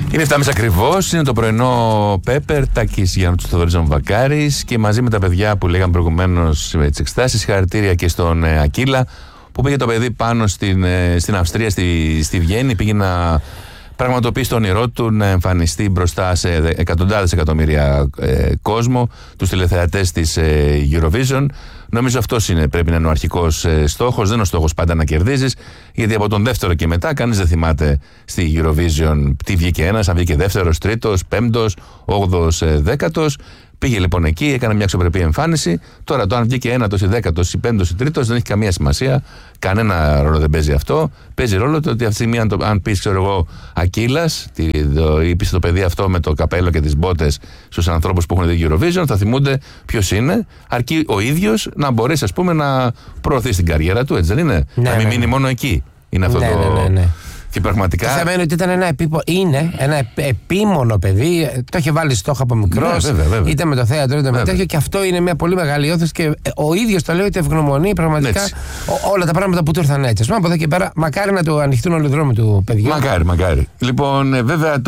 Είναι 7.30 ακριβώς, είναι το πρωινό Πέπερ, Τάκης Γιάννου Θοδωρής Βακάρης και μαζί με τα παιδιά που λέγαμε προηγουμένως τις εξετάσεις, συγχαρητήρια και στον Ακύλα που πήγε το παιδί πάνω στην Αυστρία, στη Βιέννη, πήγε να πραγματοποιήσει το όνειρό του να εμφανιστεί μπροστά σε εκατοντάδες εκατομμύρια κόσμο, τους τηλεθεατές της Eurovision. Νομίζω αυτός πρέπει να είναι ο αρχικός στόχος. Δεν είναι ο στόχος πάντα να κερδίζεις, γιατί από τον δεύτερο και μετά κανείς δεν θυμάται στη Eurovision τι βγήκε ένας, αν βγήκε δεύτερος, τρίτος, πέμπτος, όγδοος, δέκατος. Πήγε λοιπόν εκεί, έκανε μια αξιοπρεπή εμφάνιση. Τώρα το αν βγήκε ένατος ή δέκατος ή πέμπτος ή τρίτος δεν έχει καμία σημασία. Κανένα ρόλο δεν παίζει αυτό. Παίζει ρόλο το ότι αυτή τη στιγμή, αν πεις, ξέρω εγώ, Ακύλας, ή πεις το παιδί αυτό με το καπέλο και τις μπότες στους ανθρώπους που έχουν δει Eurovision, θα θυμούνται ποιος είναι, αρκεί ο ίδιος να μπορέσει, ας πούμε, να προωθεί την καριέρα του, έτσι δεν είναι? Ναι, να μην μείνει μόνο εκεί. Είναι αυτό ναι. Και πραγματικά. Σημαίνει ότι ήταν ένα επίμονο παιδί. Το είχε βάλει στόχο από μικρός. Βέβαια. Είτε με το θέατρο είτε με τέτοιο. Και αυτό είναι μια πολύ μεγάλη όθηση. Και ο ίδιος το λέει ότι ευγνωμονεί πραγματικά όλα τα πράγματα που του ήρθαν έτσι. Ας πούμε, από εδώ και πέρα, μακάρι να του ανοιχτούν όλοι οι δρόμοι του παιδιού. Μακάρι. Λοιπόν, βέβαια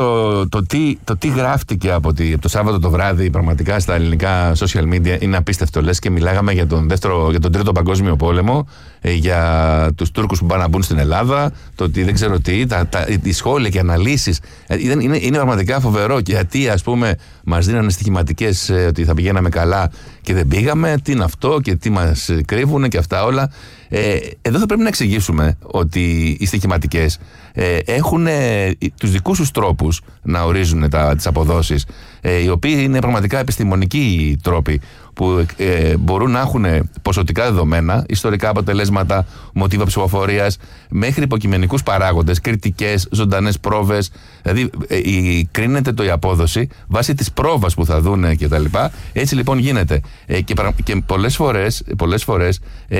το τι γράφτηκε από το Σάββατο το βράδυ πραγματικά στα ελληνικά social media είναι απίστευτο. Λες και μιλάγαμε για τον Τρίτο Παγκόσμιο Πόλεμο, για τους Τούρκους που πάνε να μπουν στην Ελλάδα, το ότι δεν ξέρω τι. Οι σχόλια και αναλύσεις είναι πραγματικά φοβερό. Γιατί, ας πούμε, μας δίνανε στοιχηματικές ότι θα πηγαίναμε καλά και δεν πήγαμε, τι είναι αυτό και τι μας κρύβουν και αυτά όλα. Εδώ θα πρέπει να εξηγήσουμε ότι οι στοιχηματικές έχουν τους δικούς τους τρόπους να ορίζουν τις αποδόσεις, οι οποίοι είναι πραγματικά επιστημονικοί τρόποι που μπορούν να έχουν ποσοτικά δεδομένα, ιστορικά αποτελέσματα, μοτίβα ψηφοφορίας, μέχρι υποκειμενικούς παράγοντες, κριτικές, ζωντανές πρόβες. Δηλαδή κρίνεται η απόδοση βάσει της πρόβας που θα δούνε κτλ. Έτσι λοιπόν γίνεται. Και πολλές φορές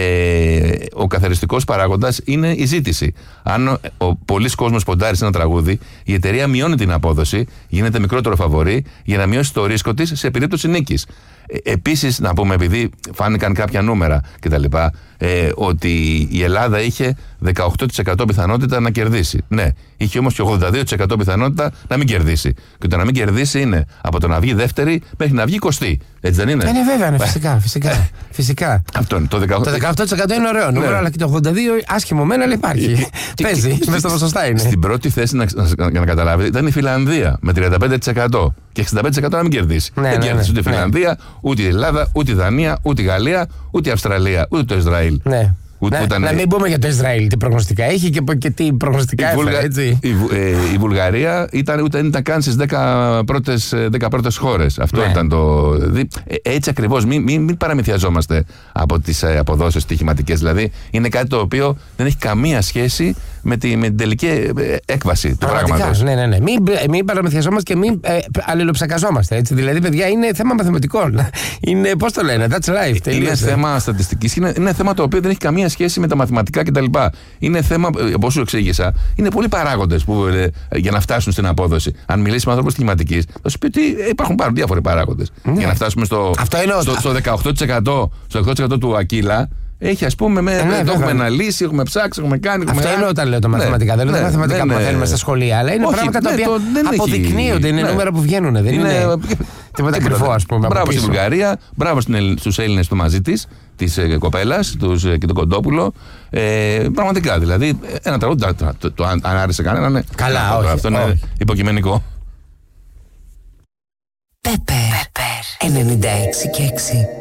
ο καθαριστικός παράγοντας είναι η ζήτηση. Αν πολλής κόσμος ποντάρει σε ένα τραγούδι, η εταιρεία μειώνει την απόδοση, γίνεται μικρότερο φαβορί για να μειώσει το ρίσκο της σε περίπτωση νίκης. Επίσης, να πούμε, επειδή φάνηκαν κάποια νούμερα κτλ., ότι η Ελλάδα είχε 18% πιθανότητα να κερδίσει. Ναι, είχε όμως και 82% πιθανότητα να μην κερδίσει. Και το να μην κερδίσει είναι από το να βγει δεύτερη μέχρι να βγει 20η. Έτσι δεν είναι? Είναι βέβαια, φυσικά. Αυτό είναι. Το 18% είναι ωραίο νούμερο, αλλά και το 82% άσχημο μένα, αλλά υπάρχει. Παίζει, μέσα στα ποσοστά είναι. Στην πρώτη θέση, για να καταλάβετε, ήταν η Φιλανδία με 35% και 65% να μην κερδίσει. Δεν κέρδισε ούτε η Φιλανδία, ούτε η Ελλάδα, ούτε η Δανία, ούτε η Γαλλία, ούτε η Αυστραλία, ούτε το Ισραήλ. Ναι. Να μην πούμε για το Ισραήλ τι προγνωστικά έχει και τι προγνωστικά έφερε, έτσι. Η Βουλγαρία δεν ήταν καν στις 10 πρώτες χώρες. Αυτό ήταν το. Έτσι ακριβώς. Μην παραμυθιαζόμαστε από τις αποδόσεις στοιχηματικές. Δηλαδή είναι κάτι το οποίο δεν έχει καμία σχέση με την τελική έκβαση του πράγματος. Ναι. Μην παραμυθιαζόμαστε και μην αλληλοψακαζόμαστε. Έτσι. Δηλαδή, παιδιά, είναι θέμα μαθηματικών. Είναι, πώς το λένε, that's life. Είναι θέμα στατιστικής. Είναι θέμα το οποίο δεν έχει καμία σχέση με τα μαθηματικά κτλ. Είναι θέμα, όπως σου εξήγησα, είναι πολλοί παράγοντες για να φτάσουν στην απόδοση. Αν μιλήσει με ανθρώπους στοιχηματικής, θα σου πει ότι υπάρχουν διάφοροι παράγοντες. Για να φτάσουμε στο 18% του Ακύλα. Έχει, ας πούμε, το έχουμε αναλύσει, έχουμε ψάξει, έχουμε κάνει. Αυτό είναι όταν λέω τα μαθηματικά. Δεν λέω τα μαθηματικά που μαθαίνουμε στα σχολεία, αλλά είναι πράγματα τα οποία αποδεικνύονται. Είναι νούμερα που βγαίνουν. Δεν είναι τίποτα κρυφό, ας πούμε. Μπράβο στη Βουλγαρία, μπράβο στους Έλληνες του μαζί της κοπέλας και τον Κοντόπουλο. Πραγματικά, δηλαδή, ένα τραγούδι, αν άρεσε κανέναν. Καλά, όχι. Αυτό είναι υποκειμενικό. Πέπερ 96 και 6.